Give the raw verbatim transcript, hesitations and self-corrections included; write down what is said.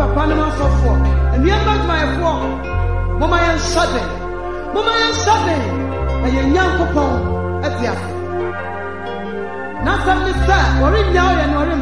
papa no so for and yem back my for mama yan sudden mama yan sudden and yan yankopon atia na some sir or in now and or in